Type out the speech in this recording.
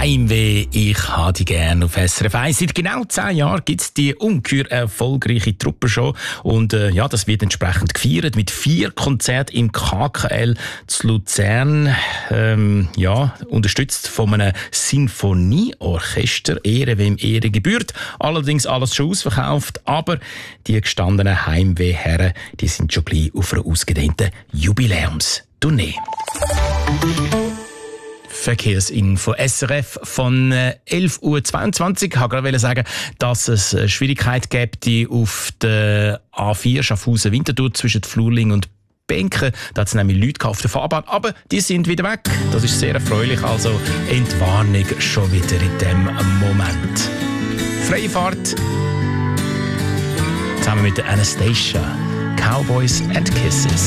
Heimweh, ich habe die gerne auf SRF 1. Seit genau 10 Jahren gibt es die ungeheuer erfolgreiche Truppenshow. Und das wird entsprechend gefeiert mit 4 Konzerten im KKL zu Luzern. Unterstützt von einem Sinfonieorchester. Ehre, wem Ehre gebührt. Allerdings alles schon ausverkauft. Aber die gestandenen Heimwehherren, die sind schon gleich auf einer ausgedehnten Jubiläumstournee. Verkehrsinfo SRF von 11.22 Uhr. Ich wollte gerade sagen, dass es Schwierigkeit gibt auf der A4 Schaffhausen-Winterthur zwischen Flurling und Benken. Da hat es nämlich Leute auf der Fahrbahn, aber die sind wieder weg. Das ist sehr erfreulich, also Entwarnung schon wieder in diesem Moment. Freie Fahrt zusammen mit der Anastasia. Cowboys and Kisses.